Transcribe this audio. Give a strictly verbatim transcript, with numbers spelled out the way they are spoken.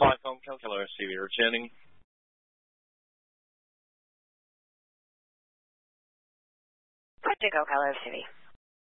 five home calculator C V returning. Good to go, Calculator C V.